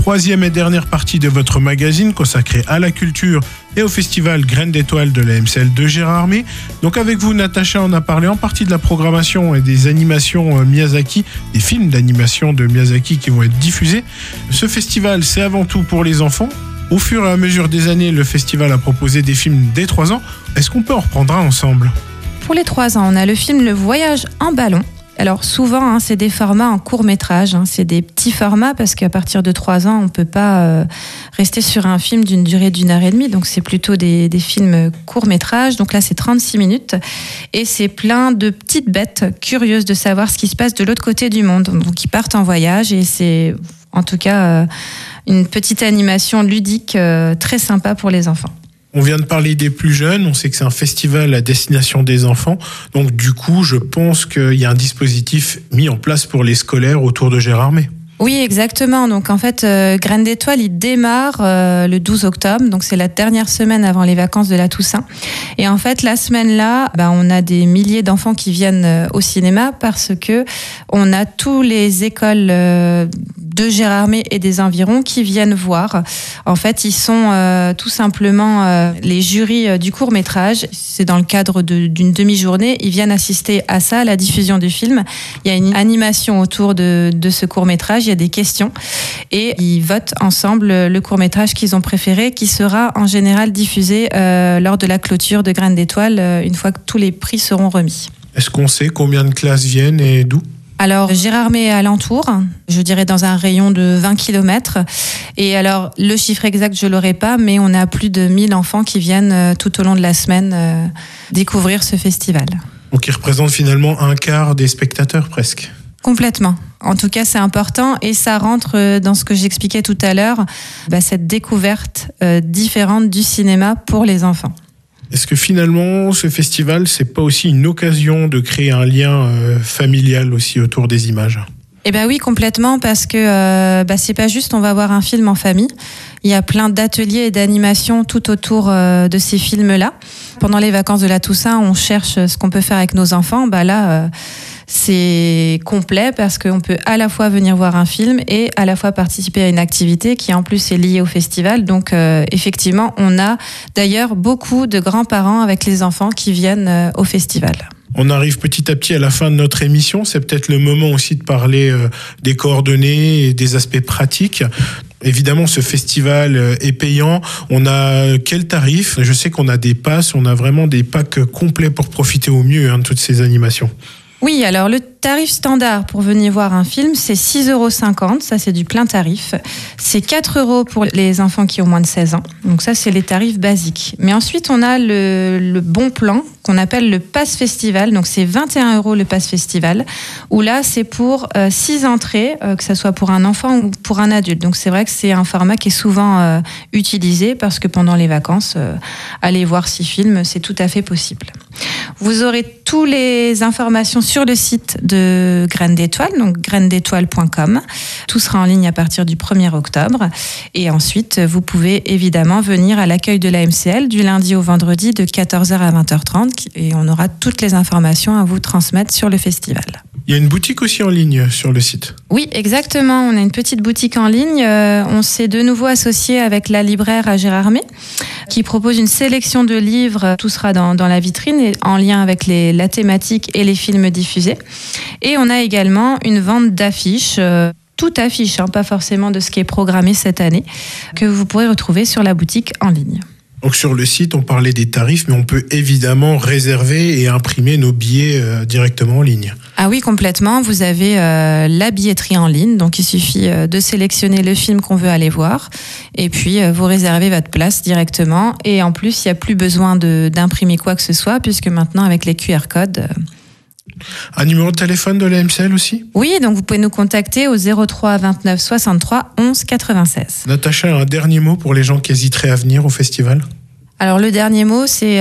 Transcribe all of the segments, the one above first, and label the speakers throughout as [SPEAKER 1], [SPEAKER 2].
[SPEAKER 1] troisième et dernière partie de votre magazine consacrée à la culture et au festival Graines d'étoiles de la MCL de Gérardmer. Donc avec vous, Natacha, on a parlé en partie de la programmation et des animations Miyazaki, des films d'animation de Miyazaki qui vont être diffusés. Ce festival, c'est avant tout pour les enfants. Au fur et à mesure des années, le festival a proposé des films dès 3 ans. Est-ce qu'on peut en reprendre un ensemble ?
[SPEAKER 2] Pour les 3 ans, on a le film Le Voyage en ballon. Alors souvent, c'est des formats en court-métrage, c'est des petits formats parce qu'à partir de 3 ans, on ne peut pas rester sur un film d'une durée d'1h30, donc c'est plutôt des films court-métrage. Donc là, c'est 36 minutes et c'est plein de petites bêtes curieuses de savoir ce qui se passe de l'autre côté du monde. Donc ils partent en voyage et c'est en tout cas une petite animation ludique très sympa pour les enfants.
[SPEAKER 1] On vient de parler des plus jeunes, on sait que c'est un festival à destination des enfants. Donc du coup, je pense qu'il y a un dispositif mis en place pour les scolaires autour de Gérardmer.
[SPEAKER 2] Oui, exactement. Donc en fait, Graines d'étoiles, il démarre le 12 octobre. Donc c'est la dernière semaine avant les vacances de la Toussaint. Et en fait, la semaine-là, on a des milliers d'enfants qui viennent au cinéma parce que on a tous les écoles de Gérardmer et des environs qui viennent voir. En fait, ils sont tout simplement les jurys du court-métrage. C'est dans le cadre d'une demi-journée. Ils viennent assister à ça, à la diffusion du film. Il y a une animation autour de ce court-métrage. Il y a des questions et ils votent ensemble le court-métrage qu'ils ont préféré, qui sera en général diffusé lors de la clôture de Graines d'étoiles une fois que tous les prix seront remis.
[SPEAKER 1] Est-ce qu'on sait combien de classes viennent et d'où ?
[SPEAKER 2] Alors, Gérardmer est alentour, je dirais dans un rayon de 20 km. Et alors, le chiffre exact, je ne l'aurai pas, mais on a plus de 1000 enfants qui viennent tout au long de la semaine découvrir ce festival.
[SPEAKER 1] Donc, il représente finalement un quart des spectateurs presque.
[SPEAKER 2] Complètement. En tout cas, c'est important et ça rentre dans ce que j'expliquais tout à l'heure, cette découverte différente du cinéma pour les enfants.
[SPEAKER 1] Est-ce que finalement, ce festival, c'est pas aussi une occasion de créer un lien familial aussi autour des images ?
[SPEAKER 2] Eh bien oui, complètement, parce que c'est pas juste on va voir un film en famille. Il y a plein d'ateliers et d'animations tout autour de ces films-là. Pendant les vacances de la Toussaint, on cherche ce qu'on peut faire avec nos enfants. C'est complet parce qu'on peut à la fois venir voir un film et à la fois participer à une activité qui en plus est liée au festival. Donc effectivement, on a d'ailleurs beaucoup de grands-parents avec les enfants qui viennent au festival.
[SPEAKER 1] On arrive petit à petit à la fin de notre émission. C'est peut-être le moment aussi de parler des coordonnées et des aspects pratiques. Évidemment, ce festival est payant. On a quel tarif ? Je sais qu'on a des passes, on a vraiment des packs complets pour profiter au mieux de toutes ces animations.
[SPEAKER 2] Oui, alors le tarif standard pour venir voir un film, c'est 6,50 €, ça c'est du plein tarif. C'est 4 € pour les enfants qui ont moins de 16 ans, donc ça c'est les tarifs basiques. Mais ensuite on a le bon plan qu'on appelle le Pass Festival, donc c'est 21 € le Pass Festival, où là c'est pour 6 entrées, que ça soit pour un enfant ou pour un adulte. Donc c'est vrai que c'est un format qui est souvent utilisé parce que pendant les vacances, aller voir 6 films, c'est tout à fait possible. Vous aurez toutes les informations sur le site de Graines d'étoiles, donc grainesdétoiles.com. Tout sera en ligne à partir du 1er octobre. Et ensuite, vous pouvez évidemment venir à l'accueil de la MCL du lundi au vendredi de 14h à 20h30 et on aura toutes les informations à vous transmettre sur le festival.
[SPEAKER 1] Il y a une boutique aussi en ligne sur le site.
[SPEAKER 2] Oui, exactement. On a une petite boutique en ligne. On s'est de nouveau associé avec la libraire à Gérardmer qui propose une sélection de livres. Tout sera dans la vitrine et en lien avec la thématique et les films diffusés. Et on a également une vente d'affiches, toute affiche, pas forcément de ce qui est programmé cette année, que vous pourrez retrouver sur la boutique en ligne.
[SPEAKER 1] Donc sur le site, on parlait des tarifs, mais on peut évidemment réserver et imprimer nos billets directement en ligne.
[SPEAKER 2] Ah oui, complètement. Vous avez la billetterie en ligne, donc il suffit de sélectionner le film qu'on veut aller voir et puis vous réservez votre place directement. Et en plus, il n'y a plus besoin d'imprimer quoi que ce soit puisque maintenant avec les QR codes...
[SPEAKER 1] Un numéro de téléphone de la MCL aussi ?
[SPEAKER 2] Oui, donc vous pouvez nous contacter au 03 29 63 11 96.
[SPEAKER 1] Natacha, un dernier mot pour les gens qui hésiteraient à venir au festival ?
[SPEAKER 2] Alors le dernier mot, c'est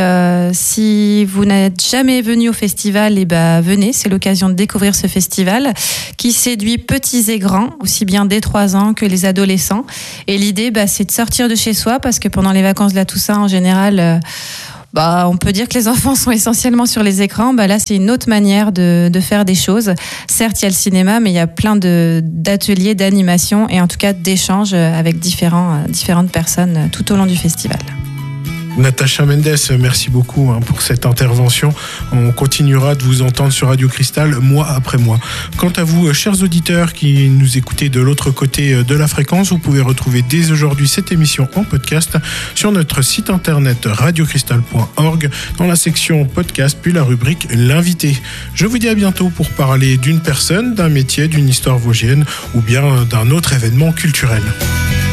[SPEAKER 2] si vous n'êtes jamais venu au festival, venez, c'est l'occasion de découvrir ce festival qui séduit petits et grands, aussi bien dès 3 ans que les adolescents. Et l'idée, c'est de sortir de chez soi parce que pendant les vacances de la Toussaint, en général... On peut dire que les enfants sont essentiellement sur les écrans. Là, c'est une autre manière de faire des choses. Certes, il y a le cinéma, mais il y a plein d'ateliers, d'animation et en tout cas d'échanges avec différentes personnes tout au long du festival.
[SPEAKER 1] Natacha Mendes, merci beaucoup pour cette intervention. On continuera de vous entendre sur Radio Cristal mois après mois. Quant à vous, chers auditeurs qui nous écoutez de l'autre côté de la fréquence, vous pouvez retrouver dès aujourd'hui cette émission en podcast sur notre site internet radiocristal.org dans la section podcast puis la rubrique l'invité. Je vous dis à bientôt pour parler d'une personne, d'un métier, d'une histoire vosgienne ou bien d'un autre événement culturel.